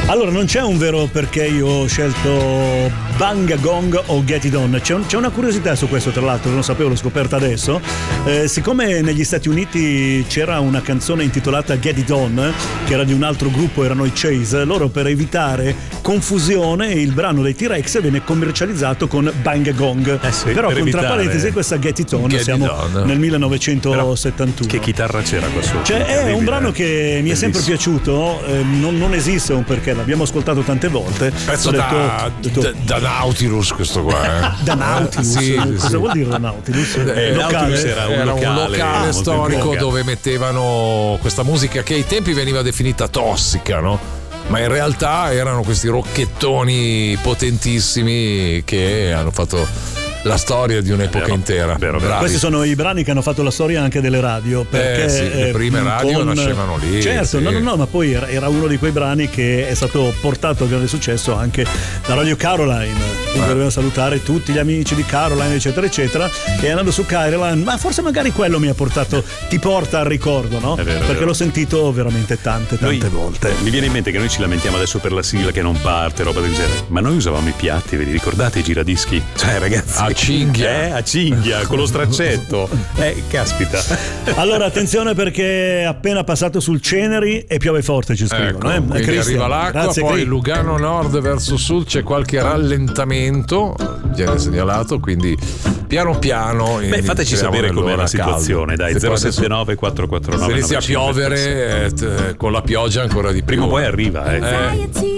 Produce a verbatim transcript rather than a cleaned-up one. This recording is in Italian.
Allora, non c'è un vero perché io ho scelto Bang Gong o Get It On. C'è, un, c'è una curiosità su questo, tra l'altro, non sapevo, l'ho scoperta adesso. Eh, siccome negli Stati Uniti c'era una canzone intitolata Get It On, che era di un altro gruppo, erano i Chase, loro per evitare confusione il brano dei T-Rex viene commercializzato con Bang Gong. Eh sì, però per con tra evitare. parentesi questa Get It On, Get siamo It On. nel millenovecentosettantuno. Che chitarra c'era qua sotto? Cioè, è un brano che mi è sempre Bellissimo. piaciuto, eh, non, non esiste un perché, l'abbiamo ascoltato tante volte. Pezzo Ho detto- da, ho detto, da, da Nautilus questo qua. Eh. da Nautilus. Sì, Cosa sì. vuol dire da Nautilus? Eh, Locale? Nautilus era un Era locale, un locale molto storico importante. dove mettevano questa musica che ai tempi veniva definita tossica, no? Ma in realtà erano questi rocchettoni potentissimi che hanno fatto la storia di un'epoca Vero, intera. vero, vero. Bravi. Questi sono i brani che hanno fatto la storia anche delle radio, perché Eh sì, le prime radio con- nascevano lì, Certo, sì. no, no, no, ma poi era, era uno di quei brani che è stato portato a grande successo anche da Radio Caroline. Quindi dobbiamo salutare tutti gli amici di Caroline, eccetera, eccetera. E andando su Caroline, ma forse magari quello mi ha portato, ti porta al ricordo, no? È vero, è perché vero. l'ho sentito veramente tante, tante Noi- volte. Mi viene in mente che noi ci lamentiamo adesso per la sigla che non parte, roba del genere. Ma noi usavamo i piatti, ve li ricordate i giradischi? Cioè, ragazzi. A cinghia. Eh, a cinghia, con lo straccetto. Eh, caspita. Allora, attenzione perché è appena passato sul Ceneri e piove forte, ci scrivono. Ecco, eh? quindi Cristian, arriva l'acqua, grazie, poi Cri. Lugano Nord verso Sud c'è qualche rallentamento, viene segnalato, quindi piano piano. Beh, fateci entriamo sapere com'è nell'ora la situazione, calda. dai, Se poi zero sette nove quattro quattro nove Se inizia a piovere, eh, t- con la pioggia ancora di più. Prima o poi arriva, eh. Eh.